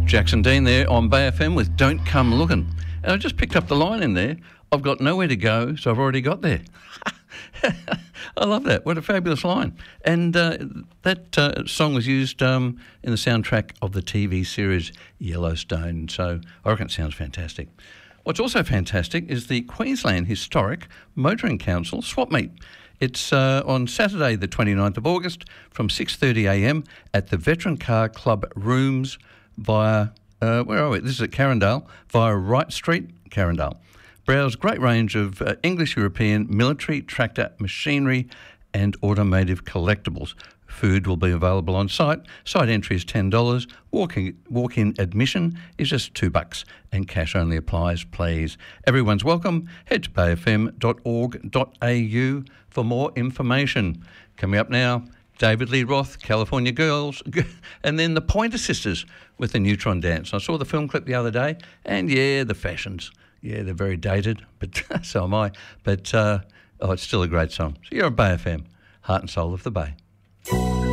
Jackson Dean there on Bay FM with Don't Come Looking. And I just picked up the line in there. I've got nowhere to go, so I've already got there. I love that. What a fabulous line. And that song was used in the soundtrack of the TV series Yellowstone. So I reckon it sounds fantastic. What's also fantastic is the Queensland Historic Motoring Council Swap Meet. It's on Saturday the 29th of August from 6:30am at the Veteran Car Club Rooms via, where are we? This is at Carindale, via Wright Street, Carindale. Browse great range of English European military, tractor, machinery and automotive collectibles. Food will be available on site. Site entry is $10. Walk-in admission is just $2 and cash only applies, please. Everyone's welcome. Head to bayfm.org.au for more information. Coming up now, David Lee Roth, California Girls, and then the Pointer Sisters with the Neutron Dance. I saw the film clip the other day, and yeah, the fashions. Yeah, they're very dated, but so am I. But it's still a great song. So you're on Bay FM, heart and soul of the Bay.